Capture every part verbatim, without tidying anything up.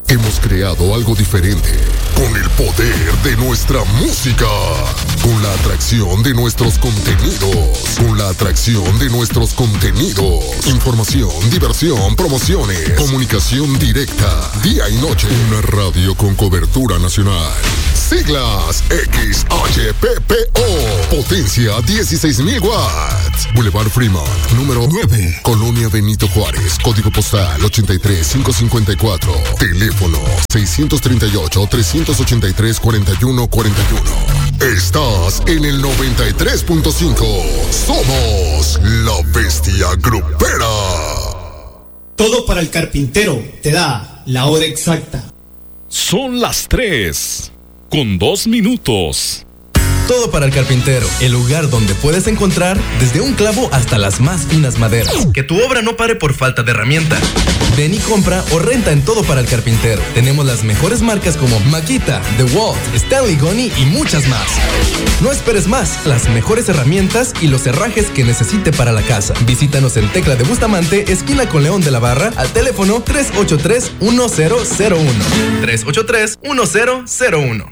Hemos creado algo diferente, con el poder de nuestra música, con la atracción de nuestros contenidos, con la atracción de nuestros contenidos, información, diversión, promociones, comunicación directa, día y noche, una radio con cobertura nacional. Siglas X H P P O, potencia dieciséis mil watts. Boulevard Fremont, número nueve, Colonia Benito Juárez, código postal ochenta y tres mil quinientos cincuenta y cuatro, teléfono seiscientos treinta y ocho, trescientos ochenta y tres, cuarenta y uno cuarenta y uno. Estás en el noventa y tres punto cinco. Somos la bestia grupera. Todo para el carpintero te da la hora exacta. Son las tres, con dos minutos. Todo para el carpintero, el lugar donde puedes encontrar desde un clavo hasta las más finas maderas. Que tu obra no pare por falta de herramienta. Ven y compra o renta en Todo para el Carpintero. Tenemos las mejores marcas como Makita, DeWalt, Stanley Goni y muchas más. No esperes más, las mejores herramientas y los herrajes que necesite para la casa. Visítanos en Tecla de Bustamante, esquina con León de la Barra, al teléfono tres ocho tres, uno cero cero uno. tres ocho tres, uno cero cero uno.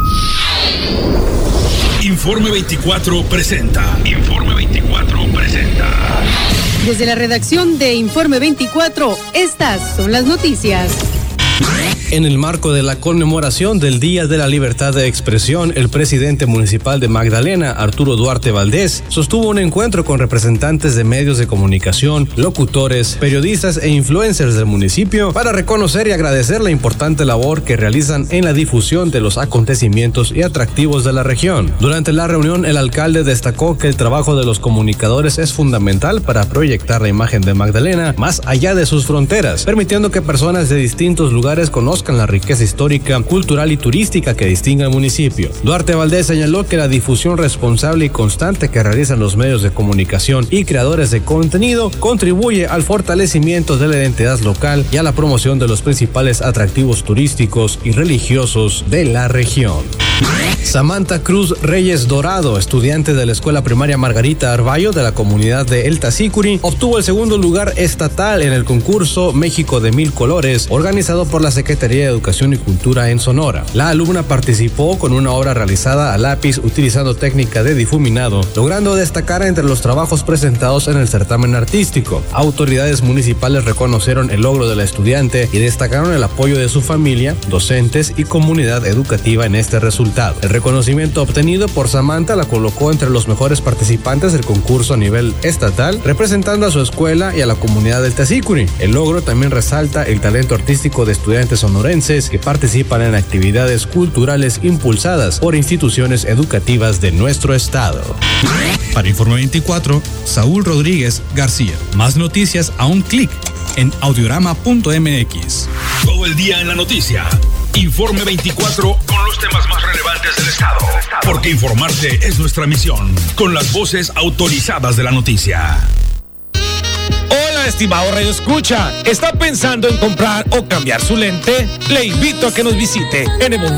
Informe veinticuatro presenta. Informe veinticuatro presenta. Desde la redacción de Informe veinticuatro, estas son las noticias. En el marco de la conmemoración del Día de la Libertad de Expresión, el presidente municipal de Magdalena, Arturo Duarte Valdés, sostuvo un encuentro con representantes de medios de comunicación, locutores, periodistas e influencers del municipio para reconocer y agradecer la importante labor que realizan en la difusión de los acontecimientos y atractivos de la región. Durante la reunión, el alcalde destacó que el trabajo de los comunicadores es fundamental para proyectar la imagen de Magdalena más allá de sus fronteras, permitiendo que personas de distintos lugares conozcan la riqueza histórica, cultural y turística que distingue al municipio. Duarte Valdés señaló que la difusión responsable y constante que realizan los medios de comunicación y creadores de contenido contribuye al fortalecimiento de la identidad local y a la promoción de los principales atractivos turísticos y religiosos de la región. Samantha Cruz Reyes Dorado, estudiante de la Escuela Primaria Margarita Arballo de la comunidad de El Tazícuri, obtuvo el segundo lugar estatal en el concurso México de Mil Colores, organizado por la Secretaría de Educación y Cultura en Sonora. La alumna participó con una obra realizada a lápiz utilizando técnica de difuminado, logrando destacar entre los trabajos presentados en el certamen artístico. Autoridades municipales reconocieron el logro de la estudiante y destacaron el apoyo de su familia, docentes y comunidad educativa en este resultado. El reconocimiento obtenido por Samantha la colocó entre los mejores participantes del concurso a nivel estatal, representando a su escuela y a la comunidad del Tazícuri. El logro también resalta el talento artístico de estudiantes sonorenses que participan en actividades culturales impulsadas por instituciones educativas de nuestro estado. Para Informe veinticuatro, Saúl Rodríguez García. Más noticias a un clic en audiorama punto m x. Todo el día en la noticia. Informe veinticuatro con los temas más relevantes del estado. Porque informarte es nuestra misión. Con las voces autorizadas de la noticia. Hola, estimado Radio Escucha. ¿Está pensando en comprar o cambiar su lente? Le invito a que nos visite en el